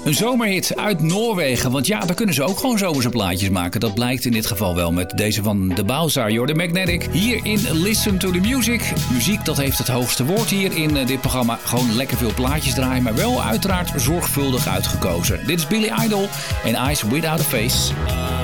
Een zomerhit uit Noorwegen. Want ja, daar kunnen ze ook gewoon zomerse plaatjes maken. Dat blijkt in dit geval wel met deze van de Bowser, You're the Magnetic. Hier in Listen to the Music. Muziek, dat heeft het hoogste woord hier in dit programma. Gewoon lekker veel plaatjes draaien, maar wel uiteraard zorgvuldig uitgekozen. Dit is Billy Idol en Eyes Without a Face.